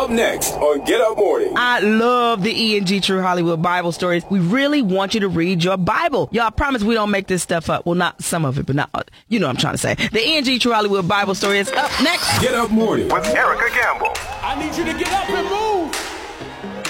Up next on Get Up Morning. I love the E&G True Hollywood Bible stories. We really want you to read your Bible. Y'all, I promise we don't make this stuff up. Well, not some of it, but not, you know what I'm trying to say. The E&G True Hollywood Bible story is up next. Get Up Morning with Erica Gamble. I need you to get up and move.